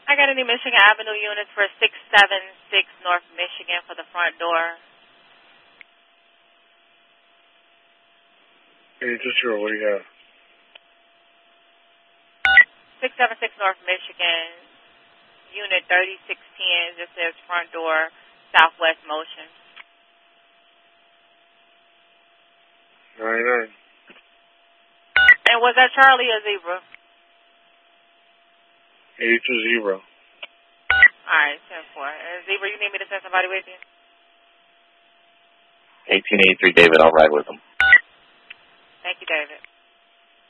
I got any Michigan Avenue units for 676 North Michigan for the front door. 820, what do you have? 676 North Michigan, unit 3610, just says front door, Southwest Motion. 99. And was that Charlie or Zebra? 820. All right, 10-4. Zebra, you need me to send somebody with you? 1883 David, I'll ride with him. Thank you, David.